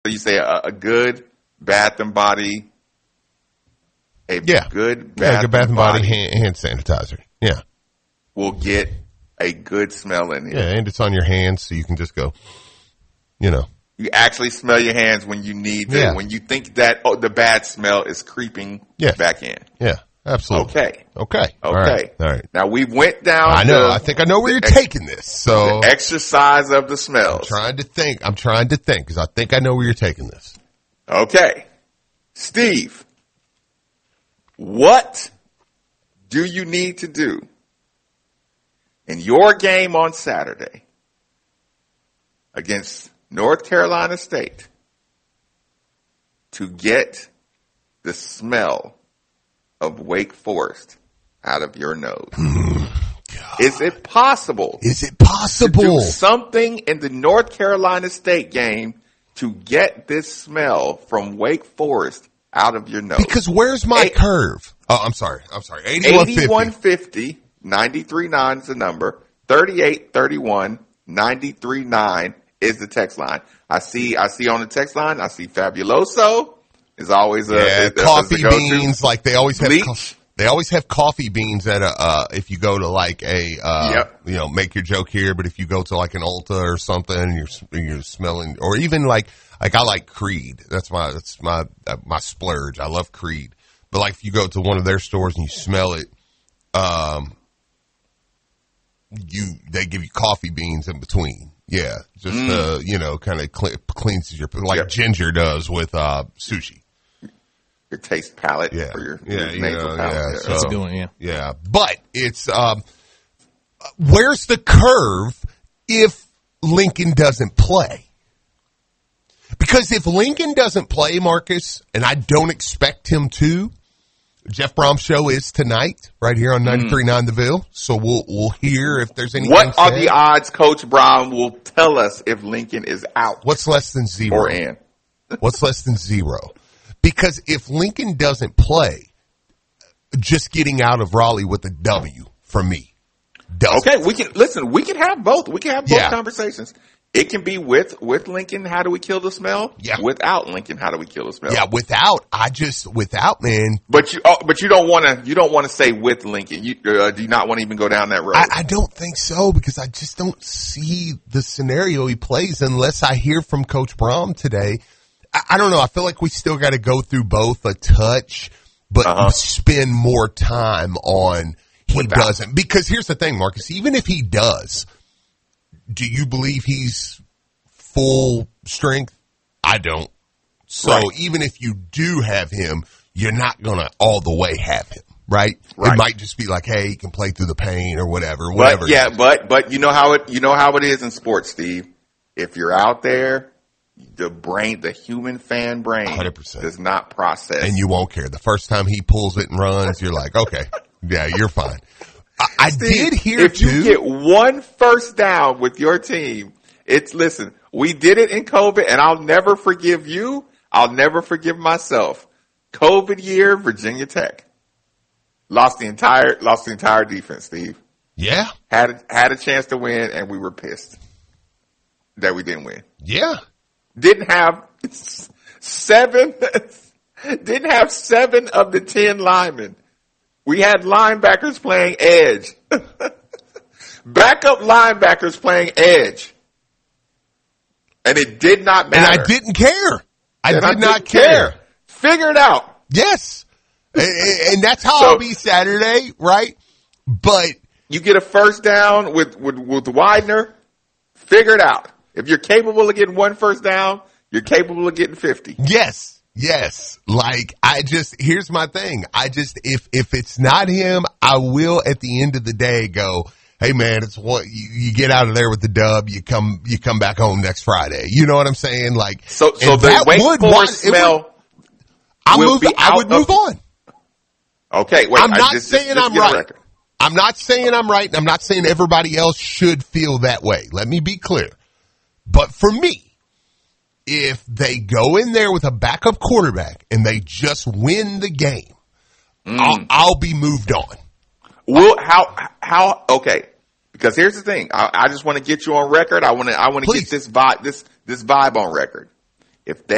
you say a good Bath and Body, good Bath and Body hand sanitizer. Yeah, will get a good smell in here. Yeah, and it's on your hands, so you can just go. You actually smell your hands when you need to. Yeah. When you think that the bad smell is creeping back in. Yeah, absolutely. Okay. All right. Now we went down. I know. I think I know where you're taking this. So the exercise of the smells. I'm trying to think because I think I know where you're taking this. Okay, Steve, what do you need to do in your game on Saturday against North Carolina State to get the smell of Wake Forest out of your nose? Is it possible? To do something in the North Carolina State game to get this smell from Wake Forest out of your nose? Because where's my curve? Oh, I'm sorry. 8150, 93.9 is the number. 3831, 93.9 is the text line. I see on the text line, I see Fabuloso is always coffee a beans. Like they always have Bleach. They always have coffee beans at if you go to like make your joke here, but if you go to like an Ulta or something and you're smelling, or even like I like Creed. That's my splurge. I love Creed. But like if you go to one of their stores and you smell it, they give you coffee beans in between. Yeah. Just, kind of cleans your, ginger does with, sushi. Your taste palette for your nasal palate. Yeah. So, that's a good one, yeah. Yeah. But it's, where's the curve if Lincoln doesn't play? Because if Lincoln doesn't play, Marcus, and I don't expect him to, Jeff Brom's show is tonight, right here on 93.9 The Ville. So we'll hear if there's anything. What are the odds Coach Brom will tell us if Lincoln is out? What's less than zero? Or in? What's less than zero? Because if Lincoln doesn't play, just getting out of Raleigh with a W for me. Okay, we can have both. We can have both conversations. It can be with Lincoln, how do we kill the smell? Yeah. Without Lincoln, how do we kill the smell? Yeah, without, man. But you don't want to say with Lincoln. You do you not want to even go down that road? I don't think so, because I just don't see the scenario he plays unless I hear from Coach Brom today. I don't know. I feel like we still got to go through both a touch, but spend more time on doesn't. Because here's the thing, Marcus, even if he does, do you believe he's full strength? I don't. So even if you do have him, you're not going to all the way have him, right? It might just be like, hey, he can play through the pain or whatever. But you know how it is in sports, Steve. If you're out there, the human fan brain 100% does not process. And you won't care. The first time he pulls it and runs, you're like, okay, yeah, you're fine. I did hear if you get one first down with your team, listen, we did it in COVID, and I'll never forgive you. I'll never forgive myself. COVID year, Virginia Tech lost the entire defense, Steve. Yeah. Had a chance to win, and we were pissed that we didn't win. Yeah. Didn't have seven of the 10 linemen. We had linebackers playing edge. Backup linebackers playing edge. And it did not matter. And I didn't care. I did not care. Figure it out. Yes. And that's how I'll be Saturday, right? But you get a first down with Widener, figure it out. If you're capable of getting one first down, you're capable of getting 50. Yes. Like, here's my thing. If it's not him, I will at the end of the day go, hey man, it's what you get out of there with the dub. You come back home next Friday. You know what I'm saying? Like, so the Wake Forest smell I would move on. Okay. Wait, I'm not saying I'm right. I'm not saying I'm right. And I'm not saying everybody else should feel that way. Let me be clear. But for me, if they go in there with a backup quarterback and they just win the game, I'll be moved on. Well, how? Okay, because here's the thing. I just want to get you on record. I want to get this vibe on record. If they